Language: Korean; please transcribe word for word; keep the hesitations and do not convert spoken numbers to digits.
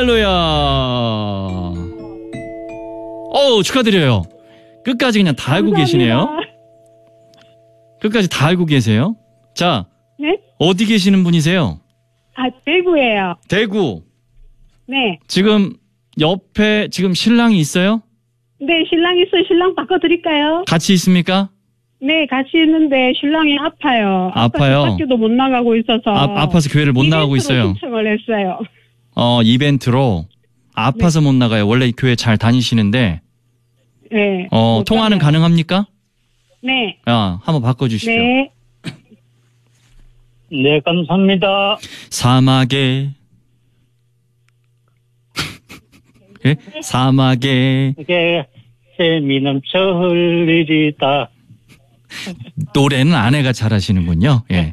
할렐루야. 어우, 축하드려요. 끝까지 그냥 다 알고 감사합니다. 계시네요. 끝까지 다 알고 계세요. 자, 네? 어디 계시는 분이세요? 아, 대구예요. 대구. 네. 지금 옆에 지금 신랑이 있어요? 네, 신랑 있어요. 신랑 바꿔드릴까요? 같이 있습니까? 네, 같이 있는데 신랑이 아파요. 아파요? 아파서 학교도 못 나가고 있어서. 아, 아파서 교회를 못 나가고 이벤트로 있어요. 신청을 했어요. 어, 이벤트로 아파서 못 나가요. 원래 교회 잘 다니시는데. 네. 어, 못 통화는 가요. 가능합니까? 네. 아, 한번 바꿔주십시오. 네. 네, 감사합니다. 사막에 예? 사막에 이게 샘이 넘쳐 흘리리다. 노래는 아내가 잘하시는군요. 예.